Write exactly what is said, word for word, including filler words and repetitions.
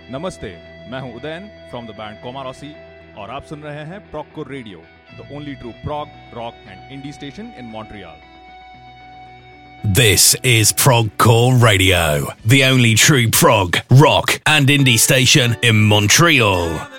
नमस्ते, मैं हूं उदयन फ्रॉम द बैंड कोमारोसी और आप सुन रहे हैं प्रॉगकोर radio, the only true prog, rock and indie station in Montreal. This is Progcore Radio, the only true prog, rock and indie station in Montreal.